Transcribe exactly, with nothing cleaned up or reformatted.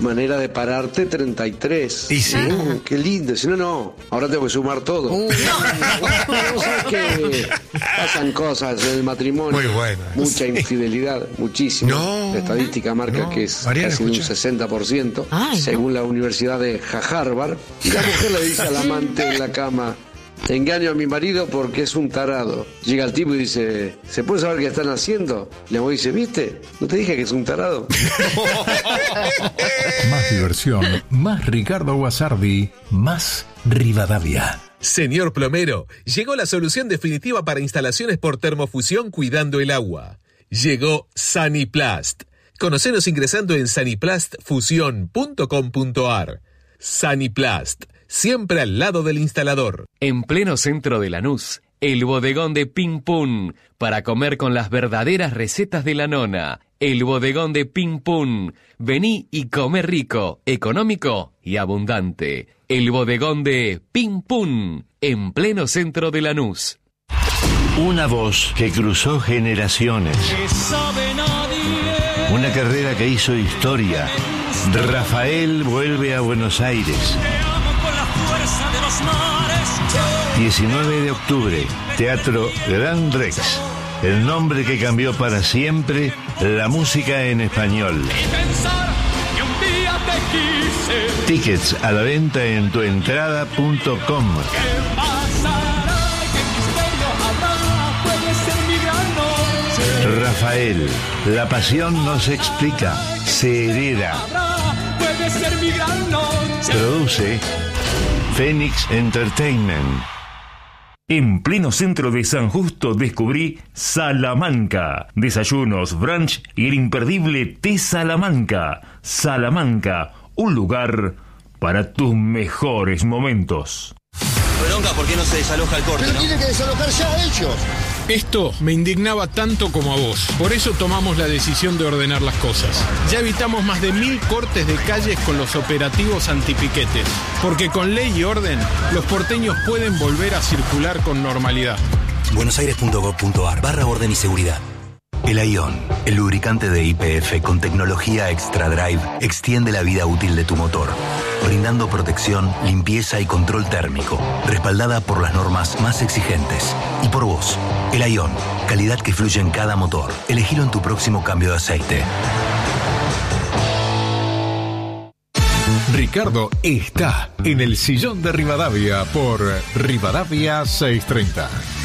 manera de pararte treinta y tres. Y sí. Uh, qué lindo. Si no, no. Ahora tengo que sumar todo. Uh, no. O sea que pasan cosas en el matrimonio. Muy bueno. Mucha infidelidad, muchísimo. No, la estadística marca no. que es Mariana, casi escucha. un sesenta por ciento, Ay, según la Universidad de Harvard. Y la mujer le dice al amante en la cama: engaño a mi marido porque es un tarado. Llega el tipo y dice: ¿se puede saber qué están haciendo? Y la mujer dice: ¿viste? ¿No te dije que es un tarado? Más diversión, más Ricardo Guasardi, más Rivadavia. Señor plomero, llegó la solución definitiva para instalaciones por termofusión cuidando el agua. Llegó Saniplast. Conocenos ingresando en saniplast fusión punto com punto a r. Saniplast, siempre al lado del instalador. En pleno centro de Lanús, el bodegón de Pim Pum, para comer con las verdaderas recetas de la nona. El bodegón de Pim Pum. Vení y come rico, económico y abundante. El bodegón de Pim Pum, en pleno centro de Lanús. Una voz que cruzó generaciones. Una carrera que hizo historia. Rafael vuelve a Buenos Aires. diecinueve de octubre, Teatro Gran Rex. El nombre que cambió para siempre la música en español. Tickets a la venta en tuentrada punto com. Rafael, la pasión no se explica, se hereda. Produce Phoenix Entertainment. En pleno centro de San Justo descubrí Salamanca. Desayunos, brunch y el imperdible té Salamanca. Salamanca, un lugar para tus mejores momentos. Bronca, ¿por qué no se desaloja el corte? Pero ¿no? tienen que desalojar ya ellos. Esto me indignaba tanto como a vos. Por eso tomamos la decisión de ordenar las cosas. Ya evitamos más de mil cortes de calles con los operativos antipiquetes. Porque con ley y orden, los porteños pueden volver a circular con normalidad. buenosaires punto gov punto a r barra orden y seguridad. El Ion, el lubricante de Y P F con tecnología Extra Drive, extiende la vida útil de tu motor, brindando protección, limpieza y control térmico, respaldada por las normas más exigentes. Y por vos, el Ion, calidad que fluye en cada motor. Elegilo en tu próximo cambio de aceite. Ricardo está en el sillón de Rivadavia por Rivadavia seiscientos treinta.